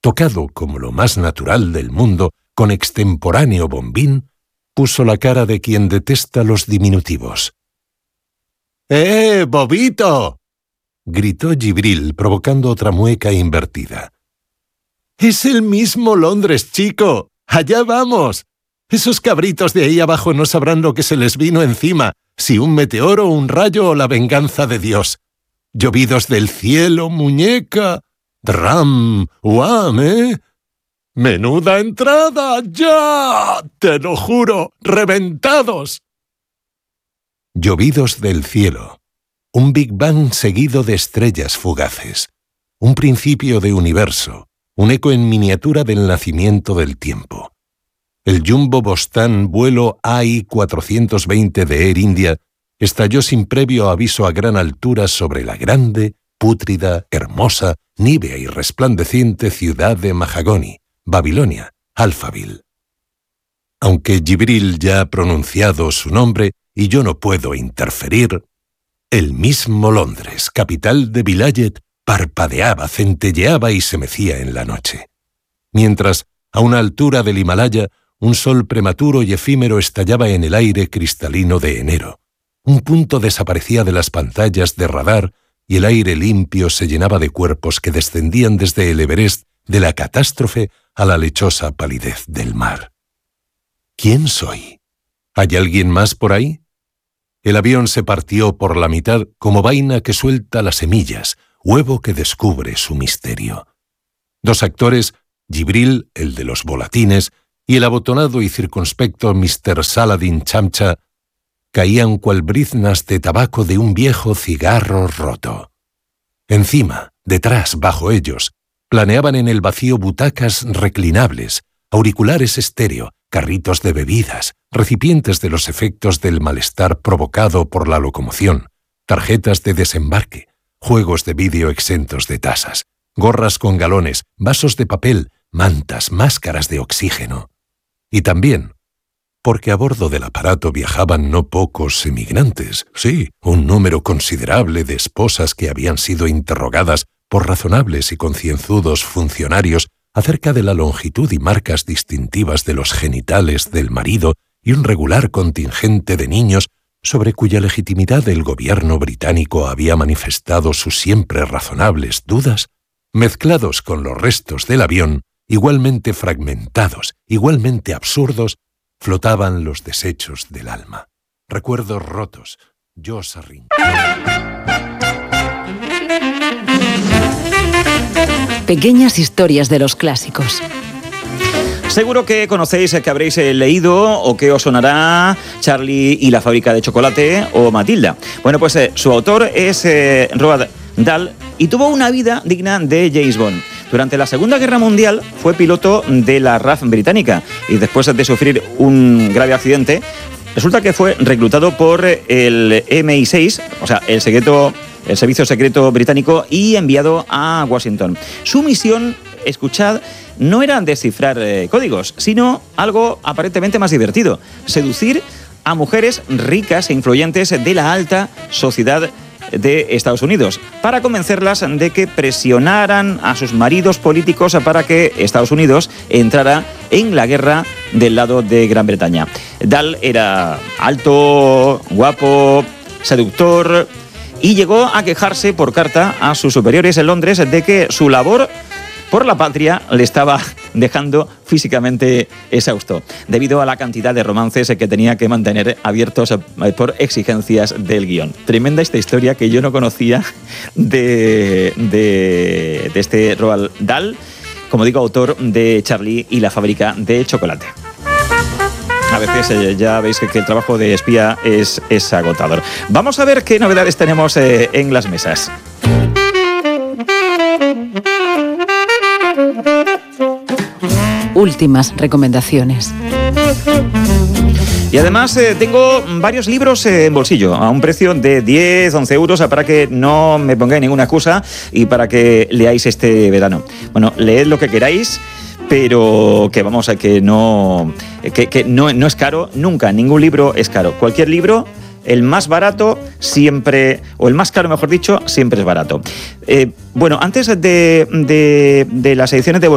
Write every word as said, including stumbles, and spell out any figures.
tocado como lo más natural del mundo, con extemporáneo bombín, puso la cara de quien detesta los diminutivos. ¡Eh, bobito!, gritó Jibril, provocando otra mueca invertida. ¡Es el mismo Londres, chico! ¡Allá vamos! Esos cabritos de ahí abajo no sabrán lo que se les vino encima, si un meteoro, un rayo o la venganza de Dios. Llovidos del cielo, muñeca. Ram, uam, ¿eh? ¡Menuda entrada! ¡Ya! ¡Te lo juro! ¡Reventados! Llovidos del cielo. Un Big Bang seguido de estrellas fugaces. Un principio de universo. Un eco en miniatura del nacimiento del tiempo. El Jumbo Bostan vuelo A I cuatrocientos veinte de Air India estalló sin previo aviso a gran altura sobre la grande, pútrida, hermosa, nívea y resplandeciente ciudad de Mahagoni, Babilonia, Alphaville. Aunque Jibril ya ha pronunciado su nombre y yo no puedo interferir, el mismo Londres, capital de Vilayet, parpadeaba, centelleaba y se mecía en la noche. Mientras, a una altura del Himalaya, un sol prematuro y efímero estallaba en el aire cristalino de enero. Un punto desaparecía de las pantallas de radar y el aire limpio se llenaba de cuerpos que descendían desde el Everest de la catástrofe a la lechosa palidez del mar. ¿Quién soy? ¿Hay alguien más por ahí? El avión se partió por la mitad como vaina que suelta las semillas, huevo que descubre su misterio. Dos actores, Jibril, el de los volatines, y el abotonado y circunspecto mister Saladin Chamcha, caían cual briznas de tabaco de un viejo cigarro roto. Encima, detrás, bajo ellos, planeaban en el vacío butacas reclinables, auriculares estéreo, carritos de bebidas, recipientes de los efectos del malestar provocado por la locomoción, tarjetas de desembarque, juegos de vídeo exentos de tasas, gorras con galones, vasos de papel, mantas, máscaras de oxígeno. Y también, porque a bordo del aparato viajaban no pocos emigrantes, sí, un número considerable de esposas que habían sido interrogadas por razonables y concienzudos funcionarios acerca de la longitud y marcas distintivas de los genitales del marido y un regular contingente de niños sobre cuya legitimidad el gobierno británico había manifestado sus siempre razonables dudas, mezclados con los restos del avión, igualmente fragmentados, igualmente absurdos, flotaban los desechos del alma. Recuerdos rotos, yo arrinconado. Pequeñas historias de los clásicos. Seguro que conocéis, que habréis leído o que os sonará Charlie y la fábrica de chocolate o Matilda. Bueno, pues eh, su autor es eh, Roald Dahl y tuvo una vida digna de James Bond. Durante la Segunda Guerra Mundial fue piloto de la R A F británica y después de sufrir un grave accidente, resulta que fue reclutado por el M I seis, o sea, el secreto, el servicio secreto británico, y enviado a Washington. Su misión, escuchad, no era descifrar eh, códigos, sino algo aparentemente más divertido: seducir a mujeres ricas e influyentes de la alta sociedad de Estados Unidos, para convencerlas de que presionaran a sus maridos políticos para que Estados Unidos entrara en la guerra del lado de Gran Bretaña. Dahl era alto, guapo, seductor y llegó a quejarse por carta a sus superiores en Londres de que su labor por la patria le estaba dejando físicamente exhausto, debido a la cantidad de romances que tenía que mantener abiertos por exigencias del guión. Tremenda esta historia que yo no conocía de, de, de este Roald Dahl, como digo, autor de Charlie y la fábrica de chocolate. A veces eh, ya veis que, que el trabajo de espía es, es agotador. Vamos a ver qué novedades tenemos eh, en las mesas. Últimas recomendaciones. Y además eh, tengo varios libros eh, en bolsillo, a un precio de diez, once euros, para que no me pongáis ninguna excusa y para que leáis este verano. Bueno, leed lo que queráis, pero que vamos a que no, que, que no, no es caro, nunca, ningún libro es caro. Cualquier libro, el más barato siempre, o el más caro mejor dicho, siempre es barato. Eh, bueno, antes de, de, de las ediciones de